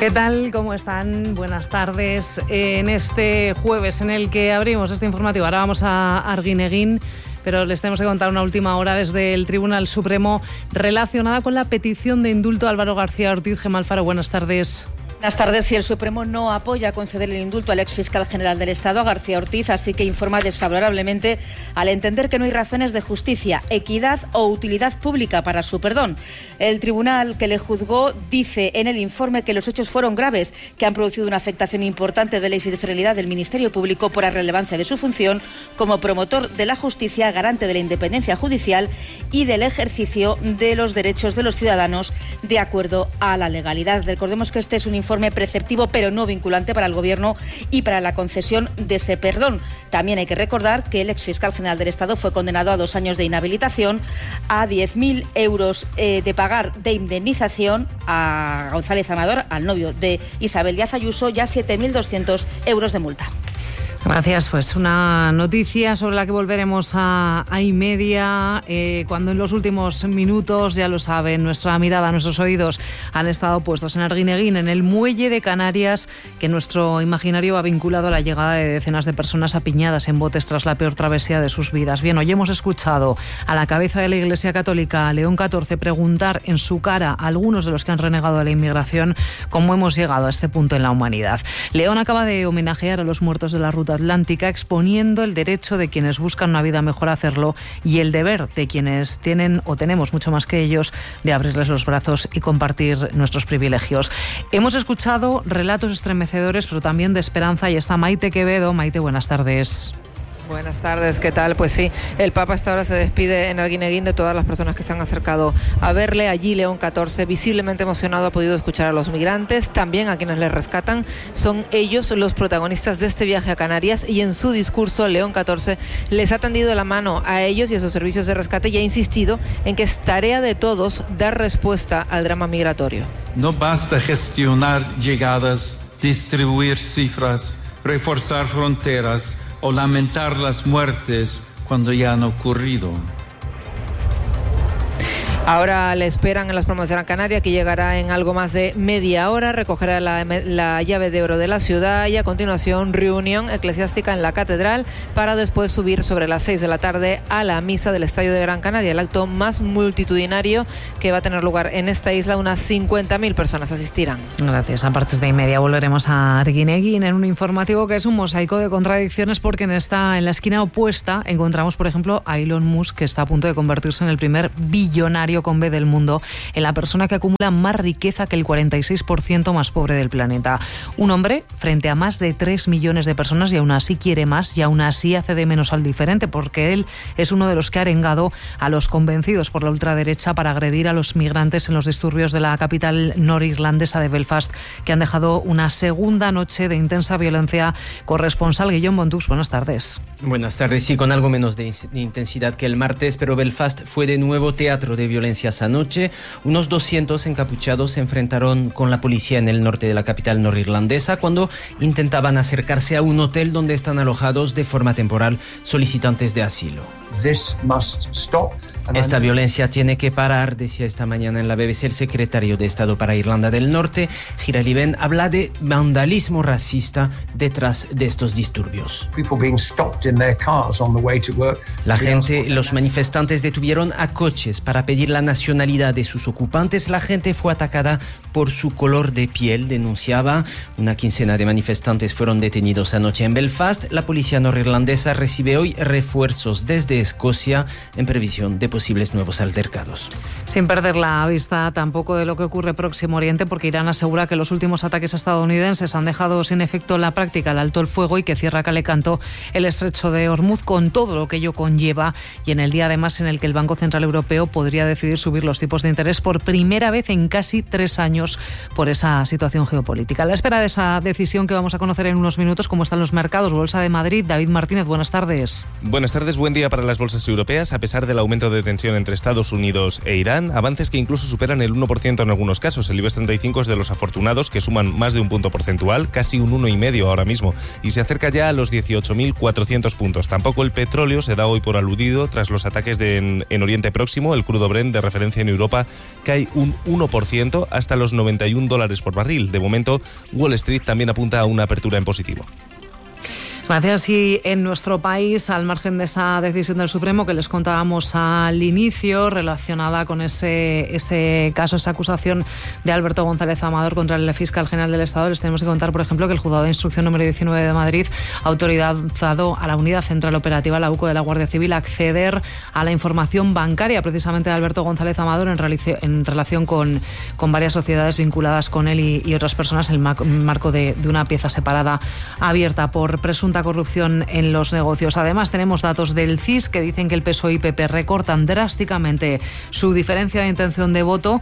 ¿Qué tal? ¿Cómo están? Buenas tardes. En este jueves en el que abrimos este informativo, ahora vamos a Arguineguín, pero les tenemos que contar una última hora desde el Tribunal Supremo relacionada con la petición de indulto a Álvaro García Ortiz. Gemma Alfaro, buenas tardes. Buenas tardes. Si el Supremo no apoya conceder el indulto al exfiscal general del Estado, a García Ortiz, así que informa desfavorablemente al entender que no hay razones de justicia, equidad o utilidad pública para su perdón. El tribunal que le juzgó dice en el informe que los hechos fueron graves, que han producido una afectación importante de la institucionalidad del Ministerio Público por la relevancia de su función como promotor de la justicia, garante de la independencia judicial y del ejercicio de los derechos de los ciudadanos de acuerdo a la legalidad. Recordemos que este es un informe preceptivo pero no vinculante para el Gobierno y para la concesión de ese perdón. También hay que recordar que el exfiscal general del Estado fue condenado a 2 años de inhabilitación, a 10.000 euros de pagar de indemnización, a González Amador, al novio de Isabel Díaz Ayuso, y a 7.200 euros de multa. Gracias. Pues una noticia sobre la que volveremos a iMedia, cuando en los últimos minutos, ya lo saben, nuestra mirada, nuestros oídos han estado puestos en Arguineguín, en el muelle de Canarias, que nuestro imaginario va vinculado a la llegada de decenas de personas apiñadas en botes tras la peor travesía de sus vidas. Bien, hoy hemos escuchado a la cabeza de la Iglesia Católica, León XIV, preguntar en su cara a algunos de los que han renegado de la inmigración cómo hemos llegado a este punto en la humanidad. León acaba de homenajear a los muertos de la ruta atlántica, exponiendo el derecho de quienes buscan una vida mejor a hacerlo y el deber de quienes tienen o tenemos mucho más que ellos de abrirles los brazos y compartir nuestros privilegios. Hemos escuchado relatos estremecedores, pero también de esperanza, y está Maite Quevedo. Maite, buenas tardes. Buenas tardes, ¿qué tal? Pues sí, el Papa hasta ahora se despide en Arguineguín de todas las personas que se han acercado a verle. Allí León XIV, visiblemente emocionado, ha podido escuchar a los migrantes, también a quienes les rescatan. Son ellos los protagonistas de este viaje a Canarias, y en su discurso León XIV les ha tendido la mano a ellos y a sus servicios de rescate y ha insistido en que es tarea de todos dar respuesta al drama migratorio. No basta gestionar llegadas, distribuir cifras, reforzar fronteras o lamentar las muertes cuando ya han ocurrido. Ahora le esperan en las Palmas de Gran Canaria, que llegará en algo más de media hora, recogerá la llave de oro de la ciudad y a continuación reunión eclesiástica en la catedral para después subir sobre las 6 de la tarde a la misa del Estadio de Gran Canaria, el acto más multitudinario que va a tener lugar en esta isla. Unas 50.000 personas asistirán. Gracias. A partir de iMedia volveremos a Arguineguín en un informativo que es un mosaico de contradicciones, porque en la esquina opuesta encontramos, por ejemplo, a Elon Musk, que está a punto de convertirse en el primer billonario con B del mundo, en la persona que acumula más riqueza que el 46% más pobre del planeta. Un hombre frente a más de 3 millones de personas, y aún así quiere más, y aún así hace de menos al diferente, porque él es uno de los que ha arengado a los convencidos por la ultraderecha para agredir a los migrantes en los disturbios de la capital norirlandesa de Belfast, que han dejado una segunda noche de intensa violencia. Corresponsal Guillaume Bondux, buenas tardes. Buenas tardes. Sí, con algo menos de intensidad que el martes, pero Belfast fue de nuevo teatro de violencias anoche. Unos 200 encapuchados se enfrentaron con la policía en el norte de la capital norirlandesa cuando intentaban acercarse a un hotel donde están alojados de forma temporal solicitantes de asilo. Esta violencia tiene que parar, decía esta mañana en la BBC el secretario de Estado para Irlanda del Norte, Hilary Benn. Habla de vandalismo racista detrás de estos disturbios. La gente, los manifestantes detuvieron a coches para pedir la nacionalidad de sus ocupantes. La gente fue atacada por su color de piel, denunciaba. Una quincena de manifestantes fueron detenidos anoche en Belfast. La policía norirlandesa recibe hoy refuerzos desde Escocia en previsión de posibles nuevos altercados. Sin perder la vista tampoco de lo que ocurre Próximo Oriente, porque Irán asegura que los últimos ataques estadounidenses han dejado sin efecto la práctica el alto el fuego y que cierra a calecanto el estrecho de Hormuz, con todo lo que ello conlleva, y en el día además en el que el Banco Central Europeo podría decidir subir los tipos de interés por primera vez en casi 3 años por esa situación geopolítica. A la espera de esa decisión que vamos a conocer en unos minutos, cómo están los mercados. Bolsa de Madrid, David Martínez, buenas tardes. Buenas tardes, buen día para las bolsas europeas. A pesar del aumento de de tensión entre Estados Unidos e Irán, avances que incluso superan el 1% en algunos casos. El IBEX 35 es de los afortunados, que suman más de un punto porcentual, casi un 1,5 ahora mismo, y se acerca ya a los 18.400 puntos. Tampoco el petróleo se da hoy por aludido tras los ataques en Oriente Próximo. El crudo Brent, de referencia en Europa, cae un 1% hasta los $91 por barril. De momento, Wall Street también apunta a una apertura en positivo. Gracias. Y en nuestro país, al margen de esa decisión del Supremo que les contábamos al inicio, relacionada con ese caso, esa acusación de Alberto González Amador contra el fiscal general del Estado, les tenemos que contar, por ejemplo, que el Juzgado de Instrucción número 19 de Madrid ha autorizado a la Unidad Central Operativa, la UCO de la Guardia Civil, a acceder a la información bancaria precisamente de Alberto González Amador en relación con varias sociedades vinculadas con él y otras personas en el marco de una pieza separada abierta por presunta corrupción en los negocios. Además, tenemos datos del CIS que dicen que el PSOE y PP recortan drásticamente su diferencia de intención de voto.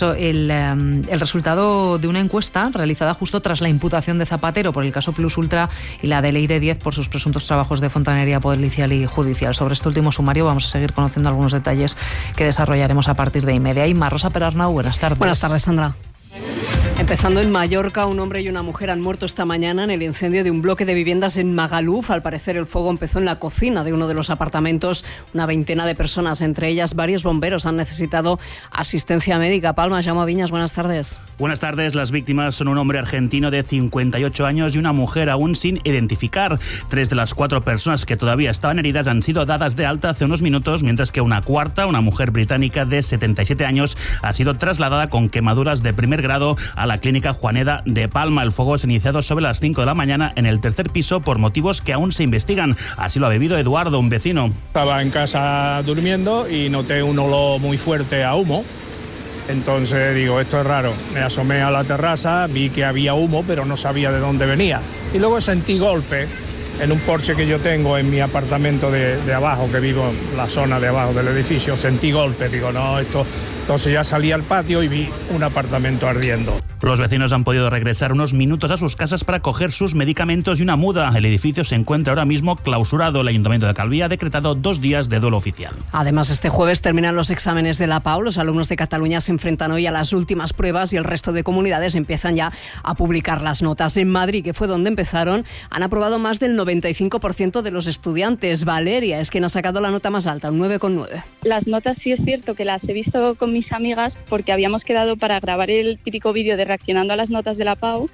El resultado de una encuesta realizada justo tras la imputación de Zapatero por el caso Plus Ultra y la de Leire 10 por sus presuntos trabajos de fontanería policial y judicial. Sobre este último sumario vamos a seguir conociendo algunos detalles que desarrollaremos a partir de 1:30. Y Rosa Perarnau, buenas tardes. Buenas tardes, Sandra. Empezando en Mallorca, un hombre y una mujer han muerto esta mañana en el incendio de un bloque de viviendas en Magaluf. Al parecer, el fuego empezó en la cocina de uno de los apartamentos. Una veintena de personas, entre ellas varios bomberos, han necesitado asistencia médica. Palma, Jaume Viñas, buenas tardes. Buenas tardes. Las víctimas son un hombre argentino de 58 años y una mujer aún sin identificar. 3 de las 4 personas que todavía estaban heridas han sido dadas de alta hace unos minutos, mientras que una cuarta, una mujer británica de 77 años, ha sido trasladada con quemaduras de primer grado a la clínica Juaneda de Palma. El fuego se ha iniciado sobre las 5 de la mañana en el tercer piso por motivos que aún se investigan. Así lo ha vivido Eduardo, un vecino. Estaba en casa durmiendo y noté un olor muy fuerte a humo. Entonces digo, esto es raro. Me asomé a la terraza, vi que había humo, pero no sabía de dónde venía. Y luego sentí golpes en un porche que yo tengo en mi apartamento de abajo, que vivo en la zona de abajo del edificio. Sentí golpes, digo, no, esto... Entonces ya salí al patio y vi un apartamento ardiendo. Los vecinos han podido regresar unos minutos a sus casas para coger sus medicamentos y una muda. El edificio se encuentra ahora mismo clausurado. El Ayuntamiento de Calví ha decretado 2 días de duelo oficial. Además, este jueves terminan los exámenes de la PAU. Los alumnos de Cataluña se enfrentan hoy a las últimas pruebas y el resto de comunidades empiezan ya a publicar las notas. En Madrid, que fue donde empezaron, han aprobado más del 95% de los estudiantes. Valeria es quien ha sacado la nota más alta, un 9,9. Las notas sí es cierto que las he visto con mis amigas porque habíamos quedado para grabar el típico vídeo de reaccionando a las notas de la PAU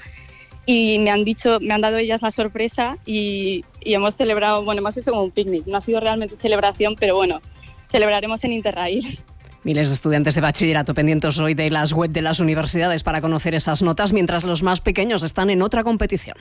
y me han dado ellas la sorpresa y hemos celebrado, hemos hecho como un picnic. No ha sido realmente celebración, pero bueno, celebraremos en Interrail. Miles de estudiantes de bachillerato pendientes hoy de las web de las universidades para conocer esas notas, mientras los más pequeños están en otra competición.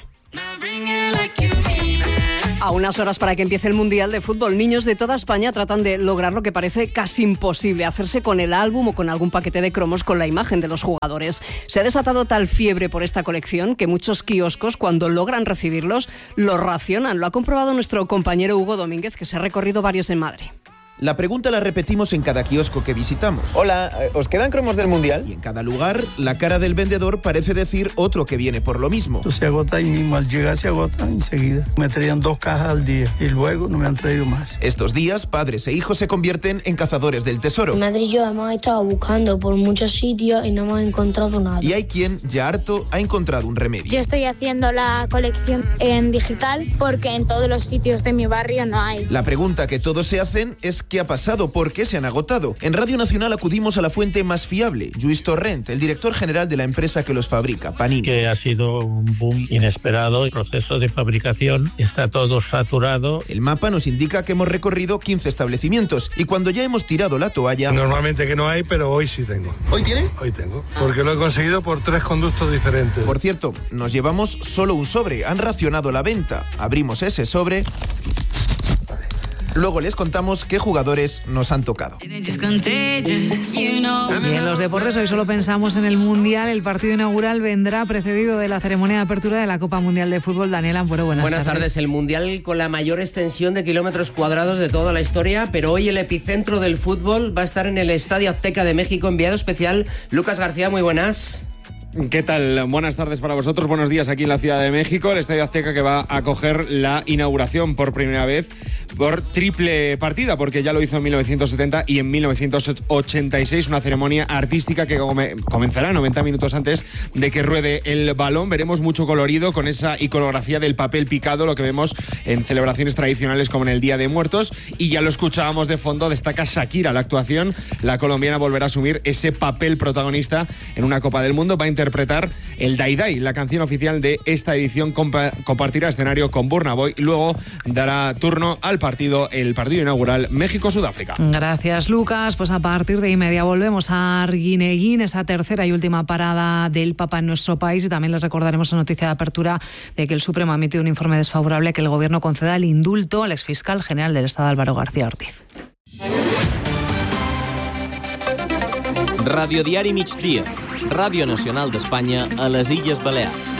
A unas horas para que empiece el Mundial de Fútbol, niños de toda España tratan de lograr lo que parece casi imposible, hacerse con el álbum o con algún paquete de cromos con la imagen de los jugadores. Se ha desatado tal fiebre por esta colección que muchos kioscos, cuando logran recibirlos, los racionan. Lo ha comprobado nuestro compañero Hugo Domínguez, que se ha recorrido varios en Madrid. La pregunta la repetimos en cada kiosco que visitamos. Hola, ¿os quedan cromos del Mundial? Y en cada lugar, la cara del vendedor parece decir otro que viene por lo mismo. Se agota ahí mismo, al llegar se agota enseguida. Me traían 2 cajas al día y luego no me han traído más. Estos días, padres e hijos se convierten en cazadores del tesoro. Mi madre y yo hemos estado buscando por muchos sitios y no hemos encontrado nada. Y hay quien, ya harto, ha encontrado un remedio. Yo estoy haciendo la colección en digital porque en todos los sitios de mi barrio no hay. La pregunta que todos se hacen es ¿qué ha pasado? ¿Por qué se han agotado? En Radio Nacional acudimos a la fuente más fiable, Lluís Torrent, el director general de la empresa que los fabrica, Panini. Que ha sido un boom inesperado. El proceso de fabricación está todo saturado. El mapa nos indica que hemos recorrido 15 establecimientos y cuando ya hemos tirado la toalla... Normalmente que no hay, pero hoy sí tengo. ¿Hoy tiene? Hoy tengo, porque lo he conseguido por 3 conductos diferentes. Por cierto, nos llevamos solo un sobre, han racionado la venta. Abrimos ese sobre... Luego les contamos qué jugadores nos han tocado. Y en los deportes hoy solo pensamos en el Mundial. El partido inaugural vendrá precedido de la ceremonia de apertura de la Copa Mundial de Fútbol. Daniel Ampuero, buenas tardes. El Mundial con la mayor extensión de kilómetros cuadrados de toda la historia, pero hoy el epicentro del fútbol va a estar en el Estadio Azteca de México. Enviado especial, Lucas García, muy buenas. ¿Qué tal? Buenas tardes para vosotros, buenos días aquí en la Ciudad de México, el Estadio Azteca que va a acoger la inauguración por primera vez por triple partida, porque ya lo hizo en 1970 y en 1986, una ceremonia artística que comenzará 90 minutos antes de que ruede el balón. Veremos mucho colorido con esa iconografía del papel picado, lo que vemos en celebraciones tradicionales como en el Día de Muertos, y ya lo escuchábamos de fondo, destaca Shakira la actuación. La colombiana volverá a asumir ese papel protagonista en una Copa del Mundo, va a interpretar el Dai Dai, la canción oficial de esta edición, compartirá escenario con Burna Boy y luego dará turno al el partido inaugural México-Sudáfrica. Gracias, Lucas. Pues a partir de 1:30 volvemos a Arguineguín, esa tercera y última parada del Papa en nuestro país, y también les recordaremos la noticia de apertura de que el Supremo ha emitido un informe desfavorable a que el Gobierno conceda el indulto al exfiscal general del Estado, Álvaro García Ortiz. Radiodiari Migdia, Ràdio Nacional d'Espanya a les Illes Balears.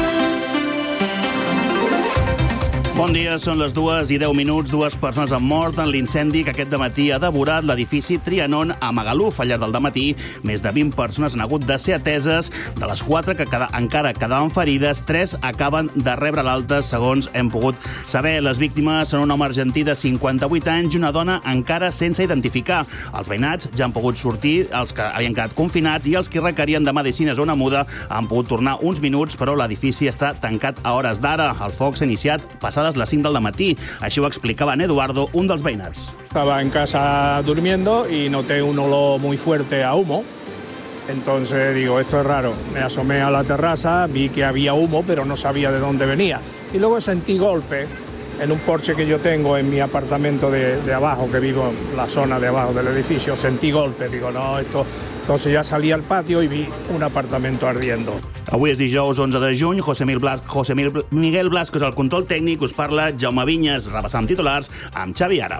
Bon dia, són les 2:10. 2 persones han mort en l'incendi que aquest dematí ha devorat l'edifici Trianon a Magaluf. Al llarg del dematí, més de 20 persones han hagut de ser ateses. De les 4 que encara quedaven ferides, 3 acaben de rebre l'alta, segons hem pogut saber. Les víctimes són un home argentí de 58 anys i una dona encara sense identificar. Els veïnats ja han pogut sortir, els que havien quedat confinats, i els que requerien de medicina a zona muda han pogut tornar uns minuts, però l'edifici està tancat a hores d'ara. El foc s'ha iniciat passades les 5 del matí. Així ho explicava en Eduardo, un dels veïnats. Estaba en casa durmiendo y noté un olor muy fuerte a humo. Entonces digo, esto es raro. Me asomé a la terraza, vi que había humo, pero no sabía de dónde venía. Y luego sentí golpes en un porche que yo tengo en mi apartamento de abajo, que vivo en la zona de abajo del edificio. Sentí golpes, digo, no, esto... Entonces ya salí al patio y vi un apartamento ardiendo. Avui és dijous 11 de juny. Miguel Blasco és el control tècnic. Us parla Jaume Vinyes. Repassam titulars amb Xavi Ara.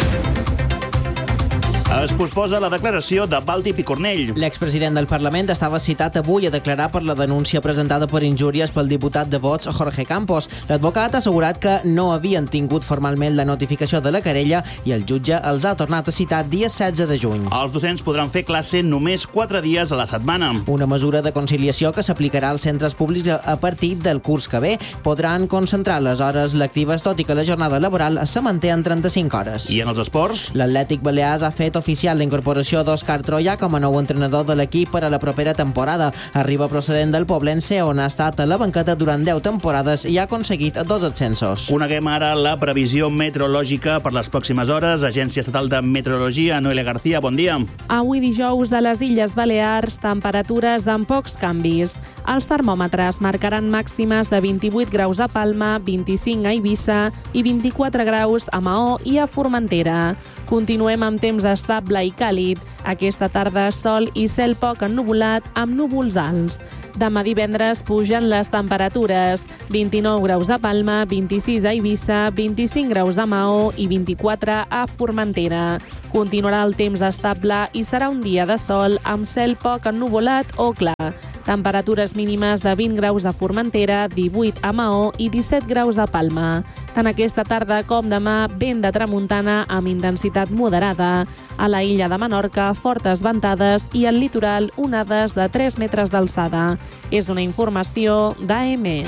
Es posposa la declaració de Baldi Picornell. L'expresident del Parlament estava citat avui a declarar per la denúncia presentada per injúries pel diputat de Vox, Jorge Campos. L'advocat ha assegurat que no havien tingut formalment la notificació de la querella i el jutge els ha tornat a citar dia 16 de juny. Els docents podran fer classe només 4 dies a la setmana. Una mesura de conciliació que s'aplicarà als centres públics a partir del curs que ve. Podran concentrar les hores lectives, tot i que la jornada laboral se manté en 35 hores. I en els esports? L'Atlètic Balears ha fet oficial la incorporació d'Òscar Troia com a nou entrenador de l'equip per a la propera temporada. Arriba procedent del Poblense, on ha estat a la banqueta durant 10 temporades i ha aconseguit 2 ascensos. Coneguem ara la previsió meteorològica per les pròximes hores. Agència Estatal de Meteorologia, Noelia García, bon dia. Avui dijous a les Illes Balears, temperatures amb pocs canvis. Els termòmetres marcaran màximes de 28 graus a Palma, 25 a Eivissa i 24 graus a Maó i a Formentera. Continuem amb temps estable i càlid. Aquesta tarda, sol i cel poc ennuvolat amb núvols alts. Demà divendres pugen les temperatures. 29 graus a Palma, 26 a Eivissa, 25 graus a Maó i 24 a Formentera. Continuarà el temps estable i serà un dia de sol amb cel poc ennuvolat o clar. Temperatures mínimes de 20 graus a Formentera, 18 a Maó i 17 graus a Palma. Tant aquesta tarda com demà, vent de tramuntana amb intensitat moderada. A la illa de Menorca, fortes ventades i al litoral onades de 3 metres d'alçada. És una informació d'AEME.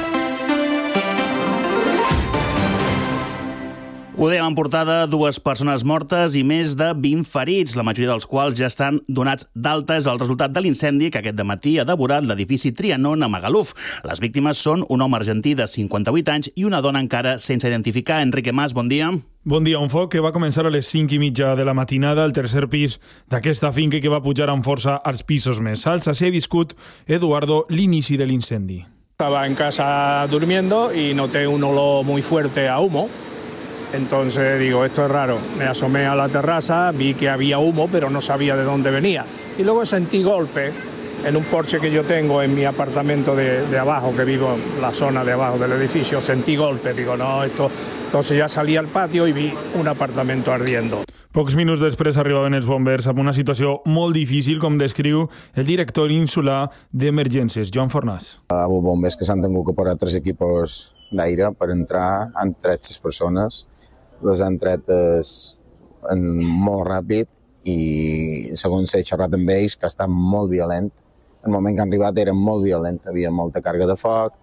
Ho dèiem en portada, 2 persones mortes i més de 20 ferits, la majoria dels quals ja estan donats d'alta. És el resultat de l'incendi que aquest dematí ha devorat l'edifici Trianon a Magaluf. Les víctimes són un home argentí de 58 anys i una dona encara sense identificar. Enrique Mas, bon dia. Bon dia. Un foc que va començar a les 5:30 de la matinada al tercer pis d'aquesta finca i que va pujar amb força als pisos més alts. Així ha viscut Eduardo l'inici de l'incendi. Estaba en casa durmiendo y noté un olor muy fuerte a humo. Entonces digo, esto es raro. Me asomé a la terraza, vi que había humo, pero no sabía de dónde venía. Y luego sentí golpes en un porche que yo tengo en mi apartamento de abajo, que vivo en la zona de abajo del edificio. Sentí golpes, digo, no, esto... Entonces ya salí al patio i vi un apartamento ardiendo. Pocs minuts després arribaven els bombers amb una situació molt difícil, com descriu el director insular d'emergències, Joan Fornàs. Els bombers que s'han tingut que posar 3 equipos d'aire per entrar, han tret 6 persones. Les han tret molt ràpid i segons s'ha xerrat amb ells, que està molt violent. El moment que han arribat era molt violent, havia molta càrrega de foc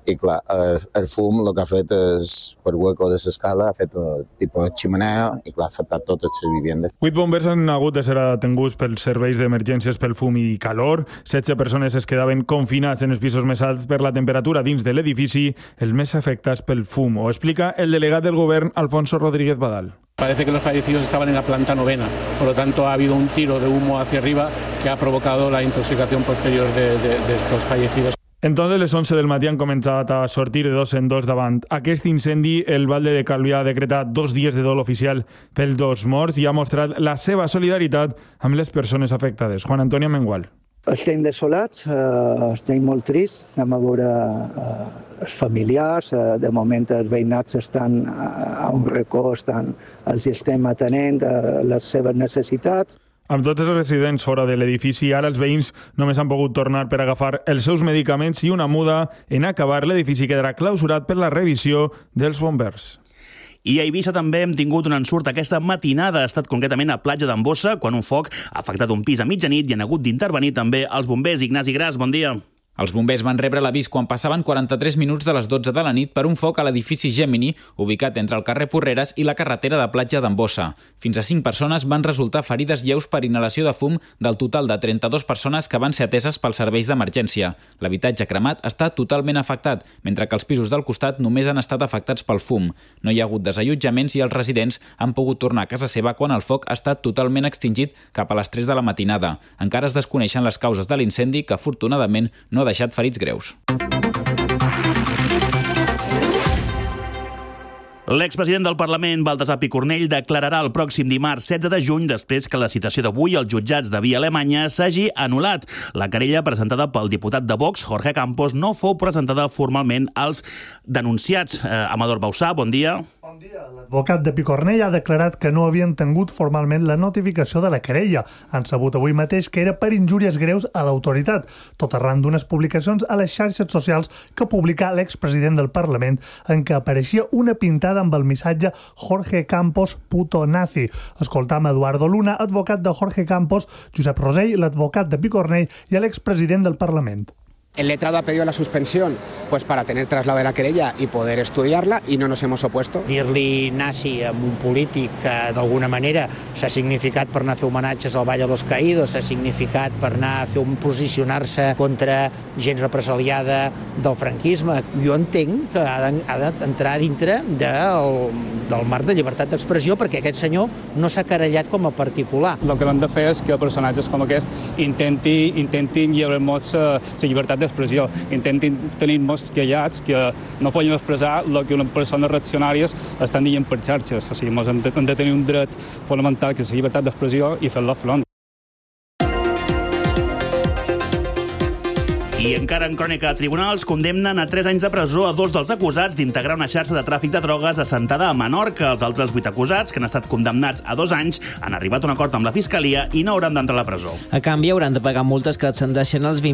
i clar, el fum el que ha fet és, per hueco de l'escala, ha fet tipus ximenea i clar, ha afectat totes les vivendes. 8 bombers han hagut de ser detenguts pels serveis d'emergències pel fum i calor. 16 persones es quedaven confinats en els pisos més alts per la temperatura dins de l'edifici, els més afectats pel fum. Ho explica el delegat del govern, Alfonso Rodríguez Badal. Parece que los fallecidos estaban en la planta 9ª, por lo tanto ha habido un tiro de humo hacia arriba que ha provocado la intoxicación posterior de estos fallecidos. Entonces, les 11 del matí han començat a sortir de dos en dos davant aquest incendi. El Valde de Calvià ha decretat 2 dies de dol oficial pels 2 morts i ha mostrat la seva solidaritat amb les persones afectades. Juan Antonio Mengual. Estem desolats, estem molt trists, anem a veure els familiars, de moment els veïnats estan a un racó, els estem atenent a les seves necessitats. Amb tots els residents fora de l'edifici, ara els veïns només han pogut tornar per agafar els seus medicaments i una muda. En acabar, l'edifici quedarà clausurat per la revisió dels bombers. I a Eivissa també hem tingut un ensurt aquesta matinada. Ha estat concretament a Platja d'Ambossa, quan un foc ha afectat un pis a mitjanit i han hagut d'intervenir també els bombers. Ignasi Gras, bon dia. Els bombers van rebre l'avís quan passaven 43 minuts de les 12 de la nit per un foc a l'edifici Gemini, ubicat entre el carrer Porreres i la carretera de Platja d'Ambossa. Fins a 5 persones van resultar ferides lleus per inhalació de fum del total de 32 persones que van ser ateses pels serveis d'emergència. L'habitatge cremat està totalment afectat, mentre que els pisos del costat només han estat afectats pel fum. No hi ha hagut desallotjaments i els residents han pogut tornar a casa seva quan el foc ha estat totalment extingit cap a les 3 de la matinada. Encara es desconeixen les causes de l'incendi, que afortunadament no ha deixat ferits greus. L'expresident del Parlament, Baltasar Picornell, declararà el pròxim dimarts 16 de juny després que la citació d'avui als jutjats de Via Alemanya s'hagi anul·lat. La querella presentada pel diputat de Vox, Jorge Campos, no fou presentada formalment als denunciats. Amador Bausà, bon dia. Bon dia. L'advocat de Picornell ha declarat que no havien tingut formalment la notificació de la querella. Han sabut avui mateix que era per injúries greus a l'autoritat, tot arran d'unes publicacions a les xarxes socials que publicà l'expresident del Parlament en què apareixia una pintada amb el missatge Jorge Campos, puto nazi. Escoltam Eduardo Luna, advocat de Jorge Campos, Josep Rosell, l'advocat de Picornell i l'expresident del Parlament. El letrado ha pedido la suspensión pues para tener traslado de la querella y poder estudiarla y no nos hemos opuesto. Dir-li nazi a un polític que d'alguna manera s'ha significat per anar a fer homenatges al Valle de los Caídos, s'ha significat per anar a fer posicionar-se contra gent represaliada del franquisme. Jo entenc que ha d'entrar dintre del marc de llibertat d'expressió perquè aquest senyor no s'ha querellat com a particular. El que hem de fer és que personatges com aquest intentin lliurar-nos la llibertat d'expressió, intentin tenir-nos callats, que no podem expressar el que unes persones reaccionàries estan dient per xarxes. O sigui, hem de tenir un dret fonamental que és la llibertat d'expressió i fer-la front. I encara en crònica de tribunals, condemnen a 3 anys de presó a 2 dels acusats d'integrar una xarxa de tràfic de drogues assentada a Menorca. Els altres 8 acusats, que han estat condemnats a 2 anys, han arribat a un acord amb la Fiscalia i no hauran d'entrar a la presó. A canvi, hauran de pagar multes que ascendeixen als 20